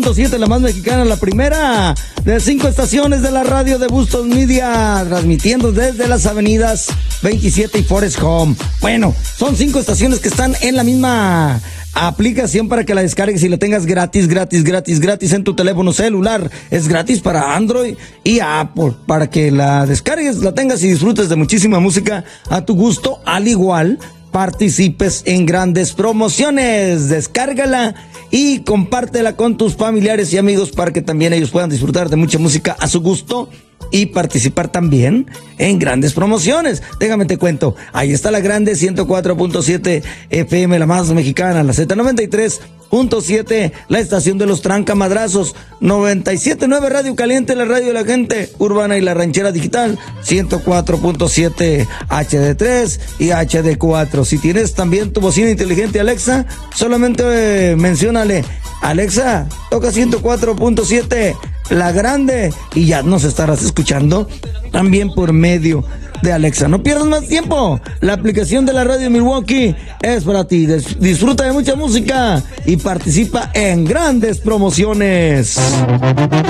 107, la más mexicana, la primera de 5 estaciones de la radio de Bustos Media, transmitiendo desde las avenidas 27 y Forest Home. Bueno, son 5 estaciones que están en la misma aplicación para que la descargues y la tengas gratis en tu teléfono celular. Es gratis para Android y Apple, para que la descargues, la tengas y disfrutes de muchísima música a tu gusto, al igual participes en grandes promociones. Descárgala y compártela con tus familiares y amigos para que también ellos puedan disfrutar de mucha música a su gusto y participar también en grandes promociones. Déjame te cuento, ahí está la grande 104.7 FM, la más mexicana, la Z93.7, la estación de los trancamadrazos, 97.9 Radio Caliente, la radio de la gente urbana y la ranchera digital, 104.7 HD3 y HD4. Si tienes también tu bocina inteligente Alexa, solamente menciónale: Alexa, toca 104.7, la grande, y ya nos estarás escuchando también por medio de Alexa. No pierdas más tiempo, la aplicación de la radio Milwaukee es para ti. Disfruta de mucha música y participa en grandes promociones.